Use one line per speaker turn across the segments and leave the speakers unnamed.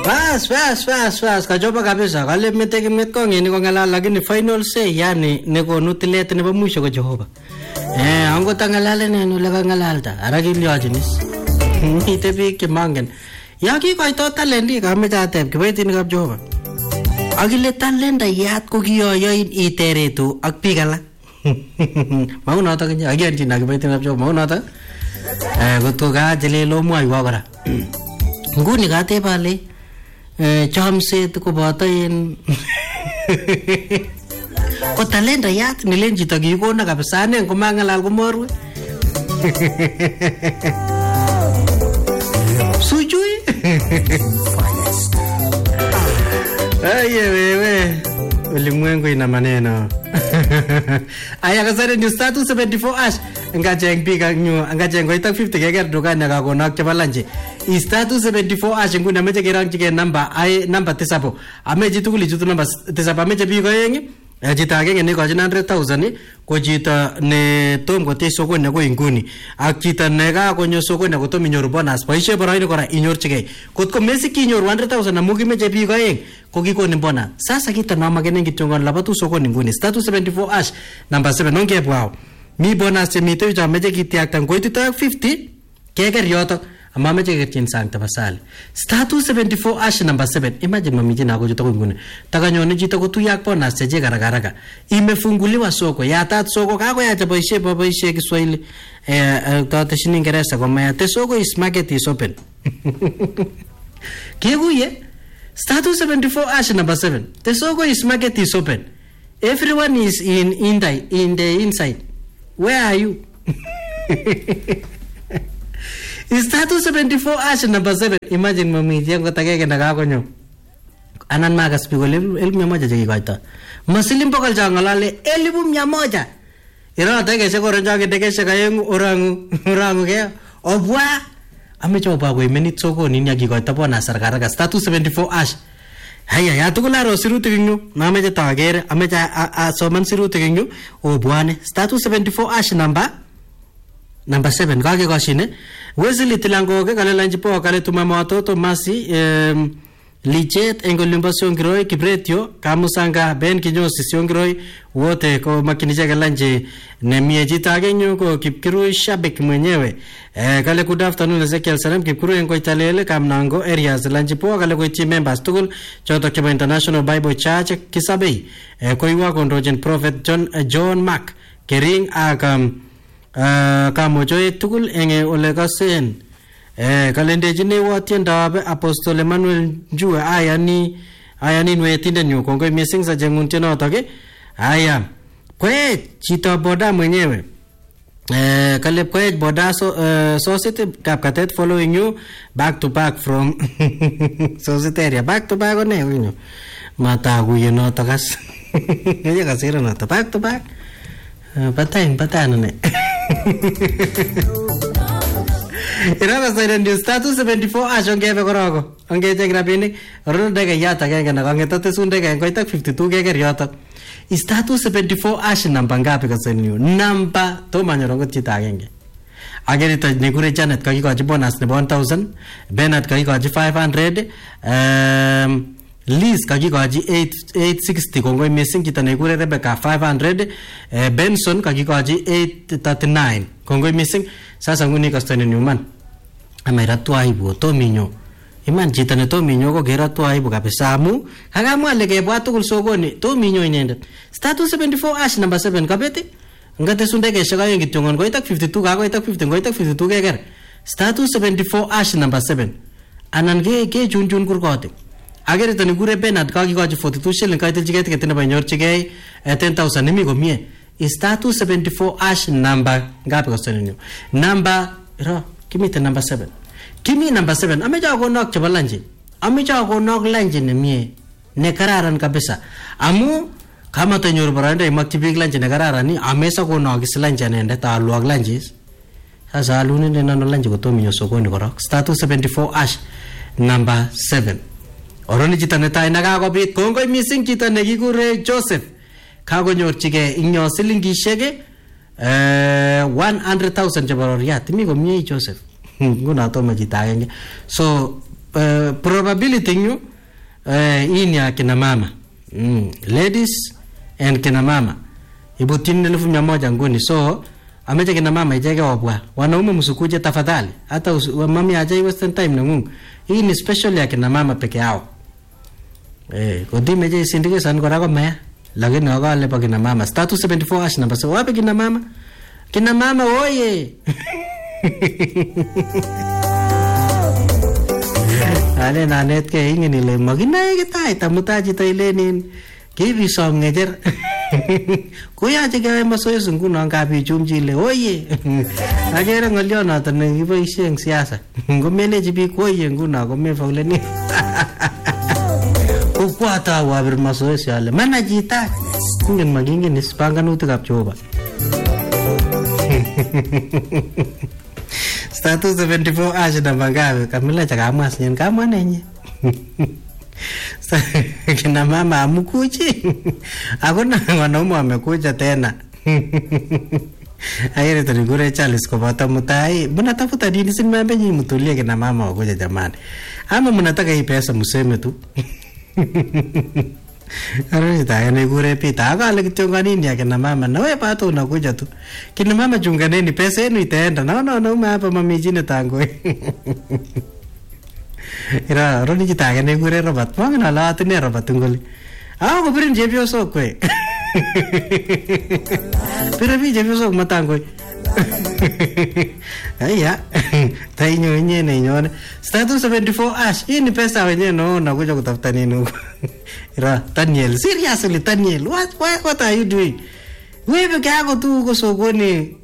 Bas kachoba kabisa kale meteke metkongeni kongalal lakini final say yani nekonu tilet nebo mwisho ko Jehova. Angot angalale neno le kangalalta ara kilyochinis. Ite biik chemangen. Ya kikoito talenti kameche ateb kiboitinikab Jehova. Akile talenta yat ko kiyoyoin iteretu ak biik alak. Mau noto kenya akianchi na kiboitinikab Jehova mau noto. Kotko kajelelo mwaiwa kora. Nguni katebale chomset koboto en ko talenta yat nilen chito kikona kabisa ane ngomangalal komorwe sujui aye wewe ulimwengu ina maneno aya kasare ni status 74 ash ngacheng biga nyu ngacheng ko itak 50 keger dukani akakonak chebo lanche status 74 ash nguna meche kerangchige number ai number 7 ameche tugul chutu number 7 ameche biga yeng chito agenge nekochin 100,000 ko chito ne tom kote sokoni ko inguni ak chito ne kakonyo sokoni ko tom inyoru bonus boisie boroino kora inyorchigei kotko mesiki inyoru 100,000 amu kimeche biik oeng ko kikonin bonus sasa kita na magenen kityongon labatu sokoni nguni status 74 ash number 7 ongebwao mi bonus chemite cho meche kitiakta ngoitito 50 keker yoto ama meche kerchin sang tapasali status 74 ash number 7 imagine mamiji na kujuta ngune takanyone chito kotuyak bonus cheje garagaraga imefunguliwa soko yatat soko kako yacha boisie Kiswahili tote shini Ingereza kwa mayate soko is market is open kiguye status 74 ash number 7 the soko is market is open everyone is in the inside where are you status 74 ash number 7 imagine mami jengo takeke nakakonyo anan magas pigole 1,100 chekikoito masilim bokol changalale 1,100 ira take sekoro jage dekeshe kayengu orangu ke obwa ameche obwa ko imenit sokoni nya kikoito bona sarkaraga status 74 ash haya ya tukularo sirutik nyu nameche tagere ameche asoman sirutik nyu obwane status 74 ash number 7 kage koshine Wesley Tilango ke kale lanji po kale tumamoto to masi lichet engolimbo Siongiroi Kibretio Kamusanga Ben Kinyosi Siongiroi wote ko makinisha kalanje nemie jita genyo ko Kipkirui Shabik mwenyewe kale good afternoon Ezekiel Salam Kipkirui engo italele Kamnango areas lanji po kale ko team members tugul choto kebo International Bible Church Kisabei ko iwa kondojen Prophet John Mark Kering akam kamojoe tugul enge ole kasen kalendejine watiendabe Apostle Emmanuel Njue ayani nwetinde nyu kongo missing sa jengunte notoke aya kwe chito boda mwenyewe kale kwe boda society kapkatet following you back to back from society back to back one winyo mata guye notokas ya kasira noto back to back patana ne Ira sa rin status 74 ash ongebe koroko ongeche grabinik ronde ke yata ke na kangetote sunde ke koitak 52 ke ker yoto status 74 ash number ngapi kasenyu number to manyorongo chita agenge agerita nekure Janet kakikochi bonus nebo 1000 Bernard kakikochi 500 Liz kakikochi 860 kongoi missing chito nekure Rebecca 500 Benson kakikochi 839 kongoi missing sasa nguni kastani nyuman amaira tuaibu tominyo iman chito ne tominyo ko gera tuaibu kabisa amu kakamwa leke bwa tugul sokoni tominyo inendet status 74 ash number 7 kabeti ngate sundeke shaka yengi tiongon ko itak 52 kako itak 50 ko itak 52 keker status 74 ash number 7 anan ke junjun kurkote agere tani gure Bernard kakikochi 42 shilling kaitil chike tiket nebo nyorchigei 10,000 nimi komie status 74 ash number ngapi kostenyo number ro kimite number 7 kimi number 7 amecha akonok chebo lanji amecha akonok lanji nemie ne kararan kabisa amu kama tanyor barande imakti big lanji ne kararan ni amesa konok islanji nende taluak lanji sasa alune neno lanji kotominyo sokoni korok status 74 ash number 7 oroni chito netai nakakobit kongoi missing chito nekikure Joseph kakonyorchige inyo silingishek 100,000 chebo roriat mi komie Joseph nguna toma chito agenge so probability nyu hii ni akina mama. Ladies and kina mama. Ibutin 1100 nguni. So amecha kina mama ijeke wabwa. Wanaume msukuje tafadhali. Hata mami aje western time na Mungu. Hii ni special ya kina mama peke yao. Kodi meje isindike san kora ko maya. Lakini wakale pa kina mama. Status 74 ash number. So wapi kina mama? Kina mama oye. Ane nanet ke ingin ile magina kita itamutaji tailenin. Kivi song ngejer. Kuya cheke masoesi nguno ngapi chumchile oye. Agere ngolyo noton nekiboisie eng siasa. Ngomelechi biik oye nguno komefoleni. Ukwata wabir masoesi ale manajita. Ingen magingen is panganutikab Jehova. Status 74 ash na magawe kamila chakamas nyen kama nenye. Kina mama amukuchi. Hakuna wanaume wamekuja tena. Ayere tuligure Charles kopata mutai. Mnatafuta nini? Si mmembe nyinyi mtulie kina mama wakuja jamani. Ama mnataka hii pesa museme tu. Arita yana gure pita. Akale kitonga nini ya kina mama. Na wewe pato unakuja tu. Kina mama chunganeni pesa yenu itaenda. Naona hapa mami jine tango. Ira roni jita yana gure Robert. Mwana la atine Robert ngoli. Ko birin jebyo sokwe. Pero vi jebyo sok matango. Aya. Tainyo nyene nyone. Status 74 ash. Hii ni pesa wenyewe naona kuja kutafuta nini. Ira Daniel, seriously Daniel, what are you doing? Wewe kako tu uko sokoni.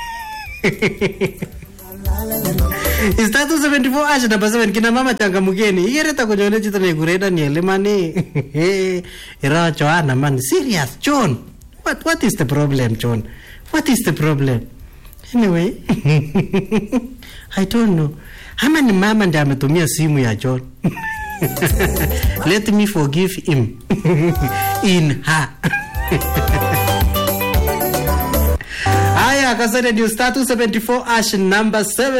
Status 74 ash na basa kina mama changamkeni. Igereta kujone chito ne gure Daniel mani. Ira Joanna man, serious John. What is the problem John? What is the problem? Anyway, I don't know. Hama ni mama ndiye ametumia simu ya John. Let me forgive him. In her. Aya kasere new status 74 ash number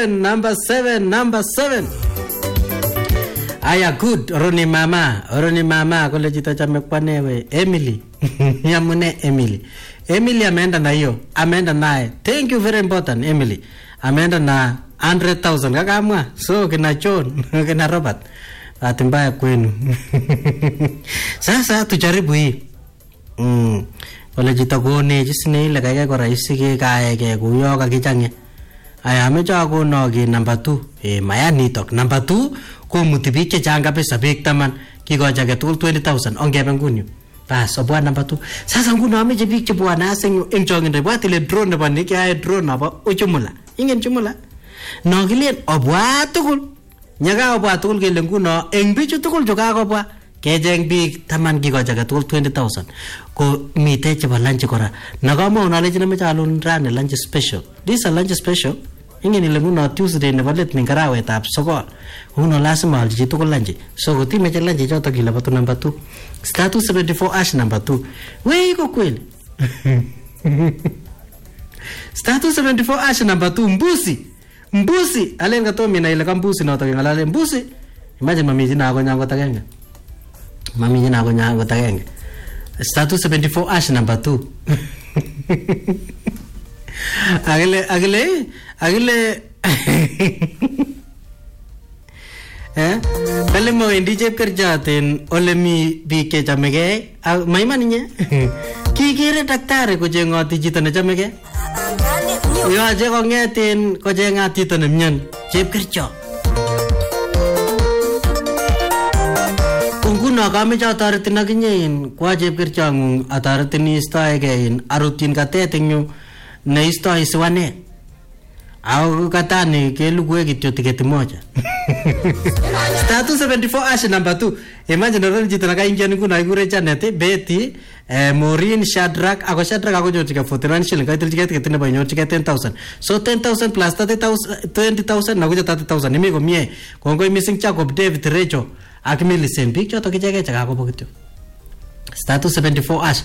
7. Aya good Roni mama kole jita chame kwanewe Emily. Yamune Emily ameenda na hiyo. Ameenda naye. Thank you very important Emily. Ameenda na 100,000 kakamwa. So kina John, kina Robert. Bahati mbaya kwenu. Sasa tujaribu hii. Wale jitagone jisine ile kaya kwa rahisi ke kaya ke kuyo kakichange. Aya amecha ko no ki number 2. Maya nitok number 2 ko mutibik che changa pesa big taman kikoja ke tul 20,000 ongebe ngunyu. Bas obwa number 2. Sasa nguno ameche bik che bwana aseng eng chonginde bwat ile drone nebo niki ay drone nebo uchumula. Ingen chumula. No kilen obwa tugul. Nyaga obwa tugul kele nguno eng bichu tugul jo kakobwa kejeng bik taman kikoja ke tul 20,000. Ko mite chebo lunch kora. Nakama unaleje namecha alun rane lunch special. This a lunch special. Ingen ile nguno Tuesday nebo let ning karawetab sokol. Nguno lazima alji tugul lunch. So koti meche lunch choto kilabatu number 2. Status 74 ash number 2. Wewe iko kweli. Status 74 ash number 2 mbusi alenga to mina ile kambusi na ngalale mbusi. Imagine mami jina ako nyango tagenge. Status 74 ash number 2. Agile pale mo indi chep kerjaten ole mi biik che chamege maiman nye kikere daktari kochengoti chito ne chamege yoche kong'eten kochengat chito ne mnyani chepkercho nguno kameche atoretin akinye in kwa chepkerchong'ung atoretin iistoegei in arutyin katet eng yu neistoi siwanet au katani kelugwe kityo tiketi moja. Status 74 ash number 2. Imagine ron jito nakaingian nguno igure Janet Betty Maureen Shadrack ako Shadrack ako nyorchike 49 shilling kaitil tiketi nebo nyorchike 10,000. So 10,000 plus 20,000 nakuja 30,000 imi komie. Kongoi missing Jacob David Recho ak Millicent biik choto kicheke chakakobo kityo. Status 74 ash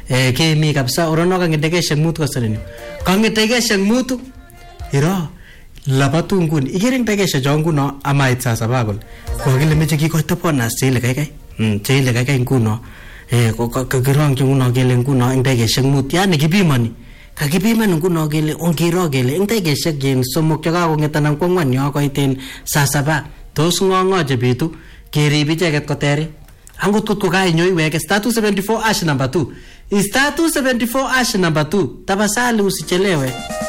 kimi kabisa orono kang'eteke sheng mutu kasanini. Kang'eteke sheng mutu iro labatu nguni ikere ndekesha cho nguno amait saa 7 kole kokile meche kikoito bonus cheile kaikai nguno kakirongchi nguno kele nguno ndekeshek mut yani kipimani kakipiman nguno kele ongiro kele ndekeshek jen somok chekakong'etan ko 4 yo koiten saa 7 tos ngo chebitu kerib icheket koteri angot ko kainyo iweke status 74 ash number 2 status 74 ash number 2 tafadhali usichelewe.